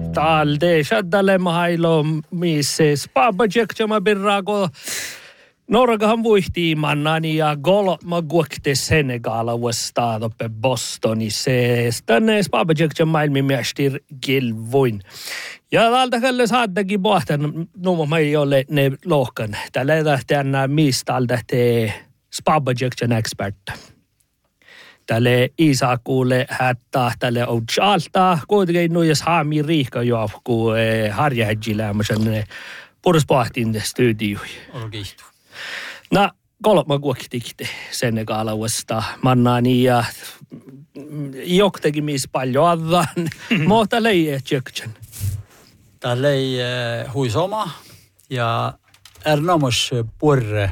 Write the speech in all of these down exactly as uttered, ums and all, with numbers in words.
talde shaddale mahailo missä spabajekchama birrago Norgahan vuihti mannani ja gol ma guokte Senegala vastado pe Bostoni se stanne spabajekchama maailmin mestir gilvoin. Ja täältä kyllä saattekin pohtan, no mä ei ole ne lohkan. Tällä lähteenä mistä täältä te spabajekchama expertta. Tälle Isakulle hättää, tälle Oudjalta, kuitenkin nuijas haami riikka johku harjahedjilämisen puruspahtin studioi. Orkistu. No, kolma kuoktikte Senegalawasta mannaani ja joktekin missä paljon addan, mutta leijä tjökchen. Tälle ei huisoma ja ernomus purre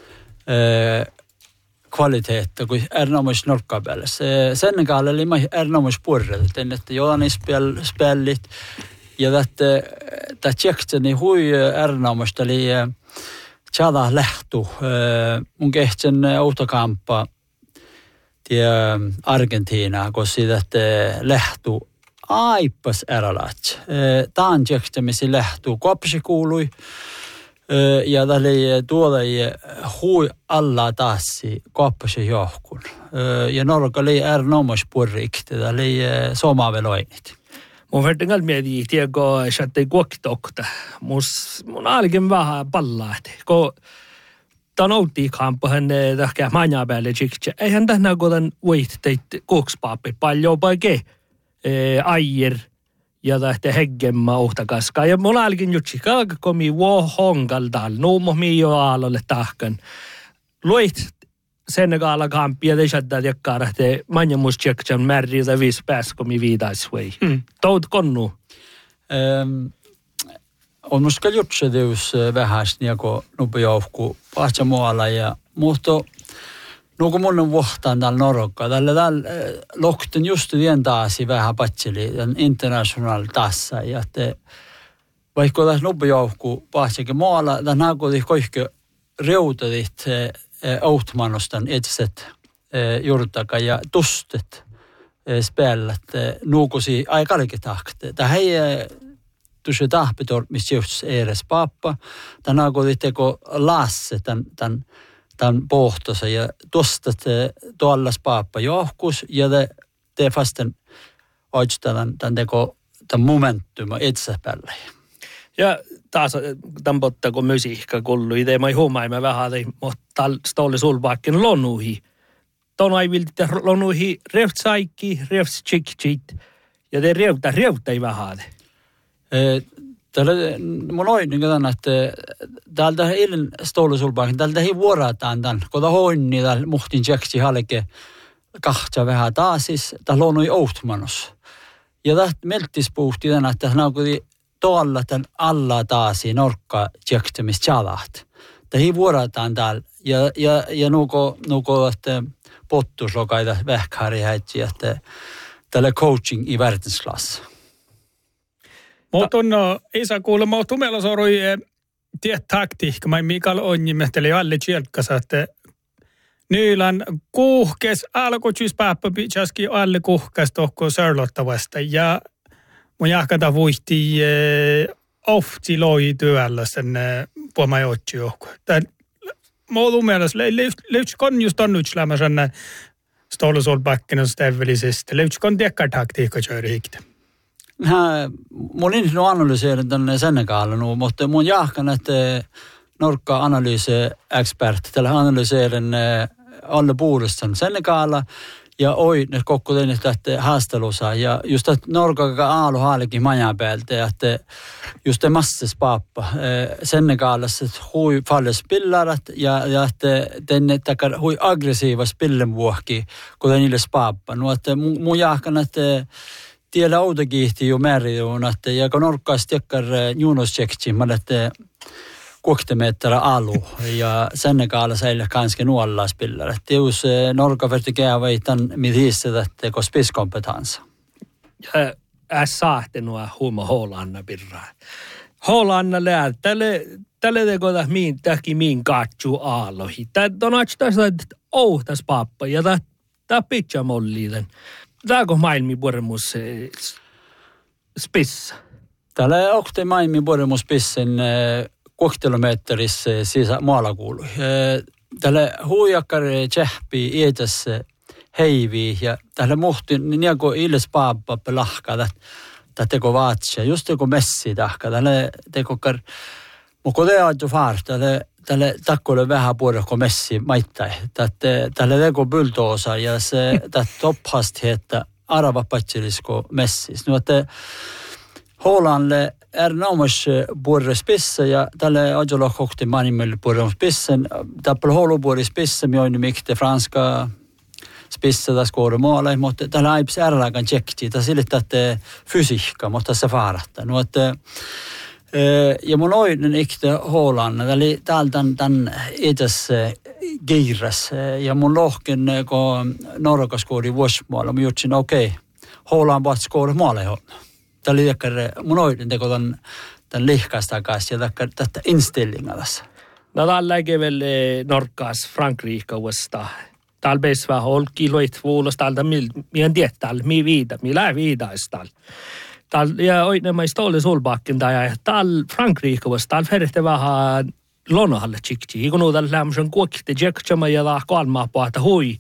kvaliteetta kuin erinomaisesti norkkapäällä. Senegal oli erinomaisesti purret, että jotain spellit ja että tämä tjekteni hui erinomaisesti oli tjada lähtu. Mun kehtsen autokamppa tie Argentiinaa, kun siitä että lähtu aipas erälat. Tämän tjektemisi lähtu kopsi kuului. Ja tämä oli tuolla hui alla tassi koppasi johkun. Ja Norka oli erinomaisesti purrikti. Tämä oli somaveloinit. Mun verran mieti, tiedätkö, että ei kuokkitokta. Mun alkin vähän pallaat. Kun tämän outtiikampahan tähkä manja päälle tsiktsä. Eihän tähän kodan voitteit kukspaappi paljon paikee. Aier. Ja tähtä heggemmä uhtakaskaa. Ja mulla alkin jutsi kaakakomi vuohongaldal. Nuumo miio aalolle tahkan. Luit Senegala kampi ja teisäätä tekkaara, että manja musta tjekkään määriä tai viisi pääskomi viidaisvei. Mm. Tout konnu? Ähm, on musta jutsi teus vähästi, jako nupejoukku pahtsa muualla. Ja mutta no kun mun on vuohtaan täällä Norokka, tällä täällä lohten just vien taasi vähän patseli, tämän international tassa. Ja että vaikka tässä nupejoukku pahtsakin muualla, tämän hakuutin kaikki reutadit outmanostan etset juurtaka ja tustet spellat nuukosi aikallekin tahte. Tämä ei tuossa tahpetor, missä just edes pappa. Tämä hakuutin teko lasse tämän, tämän tämän pohtossa ja tuosta tuollas paappa johkus ja te, te fasten oikeastaan tämän teko tämän momentuma etsäpälle. Ja taas tämän potta kun musiikka kullu, itse mä huomaamme vähän, mutta stolle sulpaakin lonnuihin. Tuon ei vilti lonnuihin revtsaikki, revtsikikit ja te revtä, revtä ei vähän. Tällä mun oin niin kuin että täältä ilman stollisulpaakin, täältä ei vuorataan tämän, kun tämä hoini täällä muhtin tjeksi halke kahtsa vähän taasis, täällä on noin outmanos. Ja tästä melttispuhti tämän, että hän on kuitenkin tuolla tämän alla taasi norkka tjeksemistä tjalaht. Tämä ei vuorataan täällä ja, ja, ja nuko, nuko että pottuslokaita vähkäri häitsi, että tällä coaching i världsklass. Mutta on, ei saa kuulla, mutta meillä sorui tiet taktiikka, mä Mikael Onjimehteli alle tjelkkasa, että nyylän kuhkes alkoitsis pääppä pitsäski alle kuhkes tohko sörlottavasta ja mun jahkata vuihti ofti loi työllä sen puoma jotsi johku. Mulla mielestä löytsikon just on nyt slämmä sen stollusolbacken stävvelisistä, löytsikon tiekkar taktiikka kööri hikti. Mun insin analyseerin tänne Senegalin, mutta mun jahkan, että Norkka analyyse-expert, tällä analyseerin alle puolestaan Senegala ja oi ne kokku tein että haastelussa ja just että Norkka aalu haalikin majan päältä, että just massas paappa Senegalassa hui falles pillarat ja ja että tänne takar hui aggressiivas pillenvuohki kun niille paappa. No että mun jahkan, että tiellä autokiihti jo määriin, että ja kun Norkkaas tiekkar juunostsekti, mä olette kuoktemeetterä alu ja Senegal säilyy kanske nuollaspillare. Että jos Norka verti käy veitan mithissä, että kun spiskompetansa. Ja saatte nuo huuma Hollanna pirraa. Hollanna lää, tälle tälle teko täh miin tähki miin katsu aallohi. Tää on aina että ouhtas pappa ja tää tää pitcha molliiden. Tääkö maailmi puremus spissa? Tällä okte maimi puolemus pissen kohtilometrissä sisä maalla kuului. Tällä huijakkar tsehpi iätässä heivi ja tällä muhti niin kuin illes paappa pelahka tätä teko vaatsia. Just teko messi tahka. Tällä teko kar... Mutta det är ju fart, tälle tälle takkolle vähän puolella messi maittai. Tälle teko bulldozar ja se tätä topphastigheter arava patsilisko messis. Nu että Hollandle är närmast både spissa ja tälle ajalla kokti manimel både spissen. Täppel holo både spissen jag mycket franska spissa där skåra måla mot tälle aips ärragan tjekti. Tässä silittää fysiikka, mutta se faaratta. Nu että ja mun oinen ikte Holland, eli täältä tämän itse giiras. Ja mun lohken, kun Norka skoori vuosimaalla, mä jutsin, okei, okay, Holland vaat skoori maalle jo. Tämä oli ehkä mun oinen teko tämän, tämän lihkaista kanssa ja tätä instellinga tässä. No täällä lägger väl Norkas Frankrike vasta. Täällä bäst var håll kiloit vuolos täältä, mien tietäällä, mi viida, mi lää viidaista. Täällä, ja oikein mä istolli sulbakken ja täällä Frankrike vasta, täällä ferihti vähän lonahalle tsikti. Ikun uudella lämmösen kuokti tjekkama ja tää kolmaa paata hui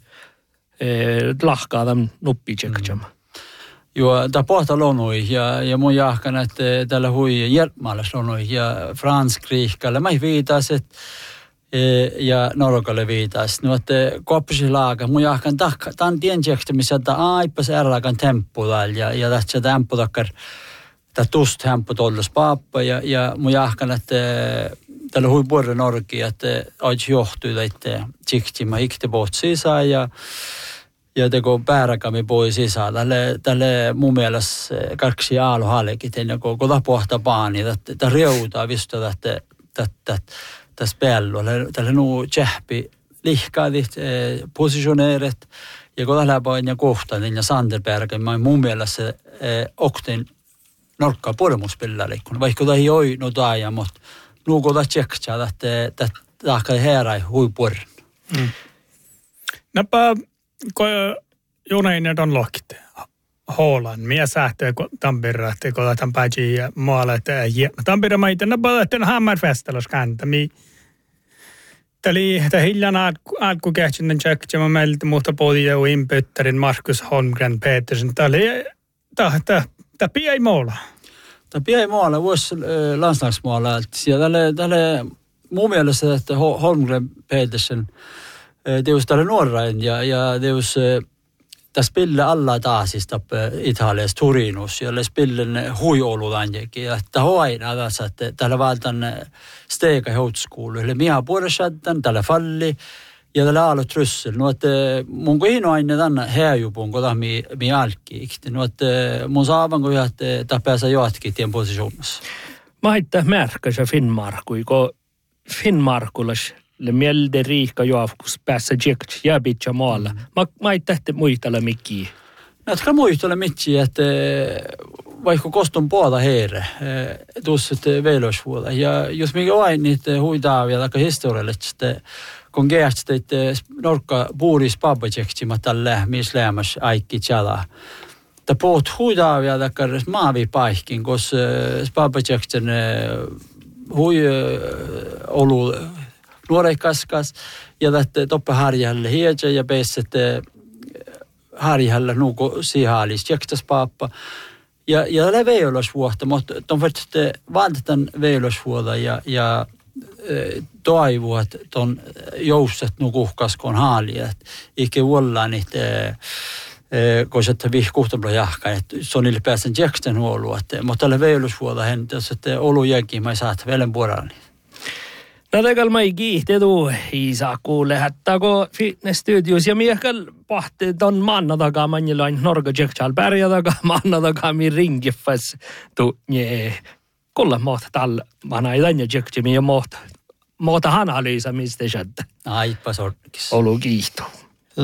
lahkaa tämän nuppi tjekkama. Joo, tämä pohta lonui ja, ja mun jahkan, että tällä hui hjälpmaalas lonui ja Frankrikalle. Mä viitas, että ja Norkalle viitas. No, että koppisilaaga, mun jahkan tämän tientsiäkstä, missä tämä aipas ärrakan temppu täällä ja, ja tässä temppu takkar, tämä tust temppu tollas paappa ja, ja mun jahkan, että tällä hui puolella Norki, että aitsi johtui täitä tsikti, mä ikte poht sisään ja ja teko pääräkami pois sisään. Tälle, tälle mun mielestä kaksi aaluhallekin, että kun tapohta paani, että reutaa visto että tässä pelloa. Tälle nuu tjähpi lihkaadit, positioneeret, ja kun tällä pain ja kohtaan, ja Sanderbergen, mä mun mielestä okten norkkaa puolemuspillalikkuna, vaikka tämä ei ole no taia, mutta nuu kun tämä tjekkää, että tämä heräi huipuorin. Näpä kun junainen on lohkit Holland, minä sähtöä Tampere, että kun tämän pääsi maalle, että Tampere maita, näpä että Hammerfestalos käntä, mi Täli, että hiljan alku kähtsinen tjekkää, mä meiltä muuta podi ja inpyttärin Markus Holmgren Petersen, täli, tämä piei moola. Tämä piei moola, vuosi landslagsmåla, ja tälle mun mielestä, että Holmgren Petersen, det är ju norrain ja ja det är ju där spelar alla taasista Italias Torinos ja le spelar huiolulanjekin ja että hoina tässä että tällä valtan stega högskola eller minä puolestaan tällä falli ja tällä alo trussel no että mun koino aina tänne häjupun kun mi mi alki no että mun saavan kun että tapasa jotkin tien positionissa mä hittä märkässä Finnmarkui kun Finnmarkulas le mielde riikka joafkus päässä tjekts ja bitcha maalla. Mä, mä ei tähti muistella mikkiä. Näetkö muistella mikkiä, että vaikka kostun puolta heire, tuossa veilosvuolla. Ja jos mikä vain niitä huitaavia tai historiallisesti, kun gäästä, että norkka puuris pappatjeksima tällä, missä lämmäs aikki tjala. Tämä puhut huitaavia tai maavi paikkin, koska pappatjeksen hui olu nuoreikaskas ja tätä toppe harjalle hiedä ja peisset harjalle nuuko sihaalis jekstas paappa. Ja ja tällä veilosvuotta, mutta on verran valtetan veilosvuotta ja ja toivoa, että ton jousset nukuhkaskoon haalia, että eikä ollaan niitä kun se vihkuhtamalla jahka, että se on niille pääsen jeksten huolua, mutta tällä veilosvuotta hän tässä olu jäkin, mä ei saa velen puolella. No tegal mä ei kiihti tuu, Iisa kuule, hättäkö fitness-studios ja miehkäl pahti ton manna takaa, mannilain Norga Jeksal pärjä takaa, manna takaa mi ringifas tu nye. Kulla mohta tällä, manna ei tänne Jeksimi ja mohta, mohta analyysa mistä sieltä. Aipa sorkis. Olu kiihtu.